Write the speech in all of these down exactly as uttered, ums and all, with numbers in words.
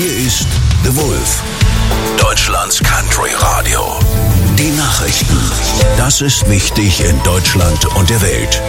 Hier ist The Wolf, Deutschlands Country Radio. Die Nachrichten. Das ist wichtig in Deutschland und der Welt.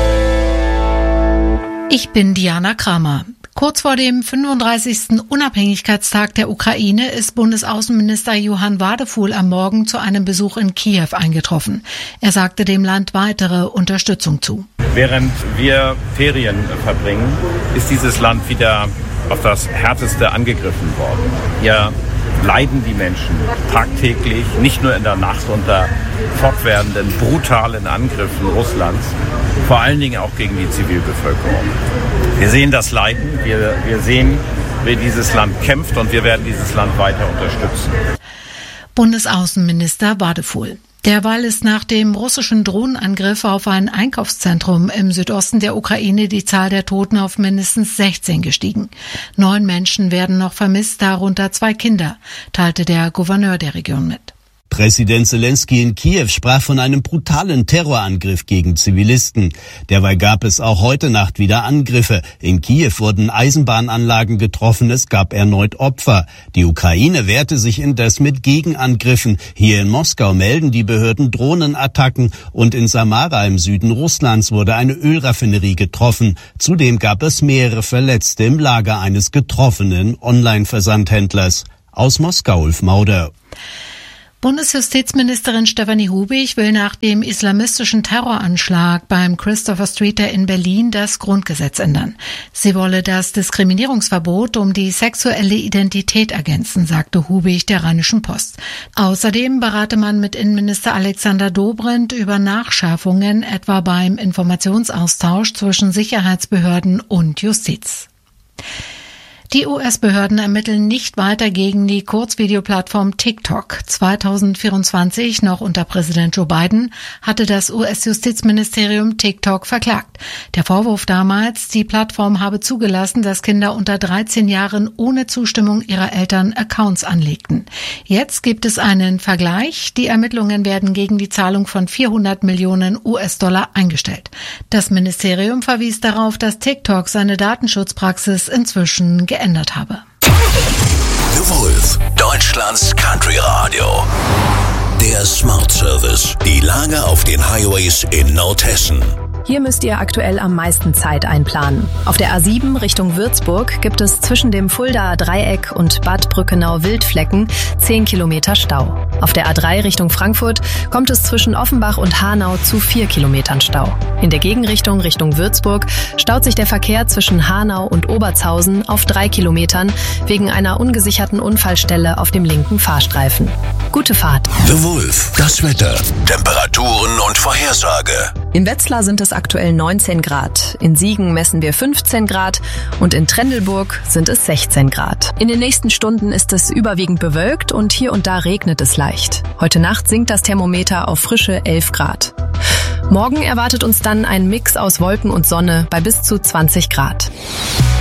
Ich bin Diana Kramer. Kurz vor dem fünfunddreißigsten Unabhängigkeitstag der Ukraine ist Bundesaußenminister Johann Wadefuhl am Morgen zu einem Besuch in Kiew eingetroffen. Er sagte dem Land weitere Unterstützung zu. Während wir Ferien verbringen, ist dieses Land wieder auf das Härteste angegriffen worden. Hier leiden die Menschen tagtäglich, nicht nur in der Nacht unter fortwährenden, brutalen Angriffen Russlands, vor allen Dingen auch gegen die Zivilbevölkerung. Wir sehen das Leiden, wir, wir sehen, wie dieses Land kämpft und wir werden dieses Land weiter unterstützen. Bundesaußenminister Wadefuhl. Derweil ist nach dem russischen Drohnenangriff auf ein Einkaufszentrum im Südosten der Ukraine die Zahl der Toten auf mindestens sechzehn gestiegen. Neun Menschen werden noch vermisst, darunter zwei Kinder, teilte der Gouverneur der Region mit. Präsident Zelensky in Kiew sprach von einem brutalen Terrorangriff gegen Zivilisten. Derweil gab es auch heute Nacht wieder Angriffe. In Kiew wurden Eisenbahnanlagen getroffen, es gab erneut Opfer. Die Ukraine wehrte sich indes mit Gegenangriffen. Hier in Moskau melden die Behörden Drohnenattacken und in Samara im Süden Russlands wurde eine Ölraffinerie getroffen. Zudem gab es mehrere Verletzte im Lager eines getroffenen Online-Versandhändlers. Aus Moskau, Ulf Mauder. Bundesjustizministerin Stefanie Hubig will nach dem islamistischen Terroranschlag beim Christopher Streeter in Berlin das Grundgesetz ändern. Sie wolle das Diskriminierungsverbot um die sexuelle Identität ergänzen, sagte Hubig der Rheinischen Post. Außerdem berate man mit Innenminister Alexander Dobrindt über Nachschärfungen, etwa beim Informationsaustausch zwischen Sicherheitsbehörden und Justiz. Die U S-Behörden ermitteln nicht weiter gegen die Kurzvideoplattform TikTok. zweitausendvierundzwanzig, noch unter Präsident Joe Biden, hatte das U S-Justizministerium TikTok verklagt. Der Vorwurf damals, die Plattform habe zugelassen, dass Kinder unter dreizehn Jahren ohne Zustimmung ihrer Eltern Accounts anlegten. Jetzt gibt es einen Vergleich. Die Ermittlungen werden gegen die Zahlung von vierhundert Millionen U S-Dollar eingestellt. Das Ministerium verwies darauf, dass TikTok seine Datenschutzpraxis inzwischen geändert ändert habe. The Wolf, Deutschlands Country Radio. Der Smart Service. Die Lage auf den Highways in Nordhessen. Hier müsst ihr aktuell am meisten Zeit einplanen. Auf der A sieben Richtung Würzburg gibt es zwischen dem Fuldaer Dreieck und Bad Brückenau-Wildflecken zehn Kilometer Stau. Auf der A drei Richtung Frankfurt kommt es zwischen Offenbach und Hanau zu vier Kilometern Stau. In der Gegenrichtung Richtung Würzburg staut sich der Verkehr zwischen Hanau und Obertshausen auf drei Kilometern wegen einer ungesicherten Unfallstelle auf dem linken Fahrstreifen. Gute Fahrt. The Wolf, das Wetter, Temperaturen und Vorhersage. In Wetzlar sind es aktuell neunzehn Grad, in Siegen messen wir fünfzehn Grad und in Trendelburg sind es sechzehn Grad. In den nächsten Stunden ist es überwiegend bewölkt und hier und da regnet es leicht. Heute Nacht sinkt das Thermometer auf frische elf Grad. Morgen erwartet uns dann ein Mix aus Wolken und Sonne bei bis zu zwanzig Grad.